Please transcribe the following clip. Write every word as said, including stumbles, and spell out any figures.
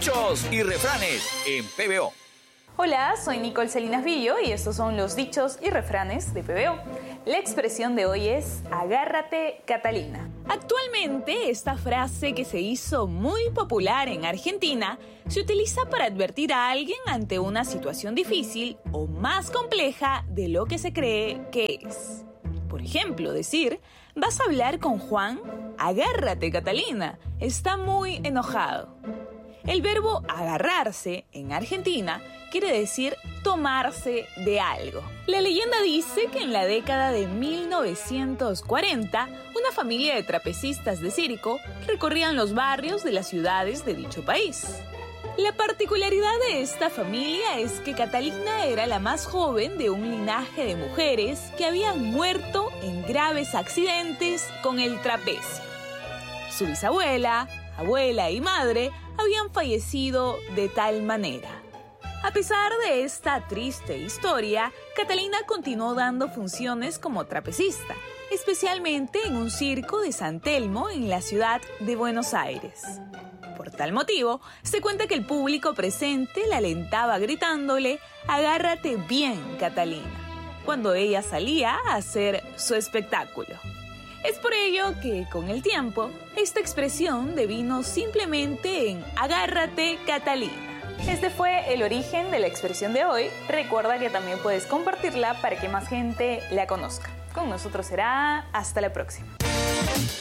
Dichos y refranes en P B O. Hola, soy Nicole Salinas Villo y estos son los dichos y refranes de P B O. La expresión de hoy es agárrate, Catalina. Actualmente, esta frase que se hizo muy popular en Argentina se utiliza para advertir a alguien ante una situación difícil o más compleja de lo que se cree que es. Por ejemplo, decir, ¿vas a hablar con Juan? Agárrate, Catalina, está muy enojado. El verbo agarrarse en Argentina quiere decir tomarse de algo. La leyenda dice que en la década de mil novecientos cuarenta, una familia de trapecistas de circo recorrían los barrios de las ciudades de dicho país. La particularidad de esta familia es que Catalina era la más joven de un linaje de mujeres que habían muerto en graves accidentes con el trapecio. Su bisabuela, abuela y madre habían fallecido de tal manera. A pesar de esta triste historia, Catalina continuó dando funciones como trapecista, especialmente en un circo de San Telmo en la ciudad de Buenos Aires. Por tal motivo, se cuenta que el público presente la alentaba gritándole «Agárrate bien, Catalina», cuando ella salía a hacer su espectáculo. Es por ello que, con el tiempo, esta expresión devino simplemente en «Agárrate, Catalina». Este fue el origen de la expresión de hoy. Recuerda que también puedes compartirla para que más gente la conozca. Con nosotros será hasta la próxima.